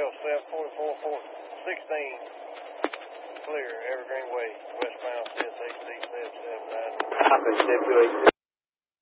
clear, Evergreen Way, westbound, CSHD 779. Copy, stipulate.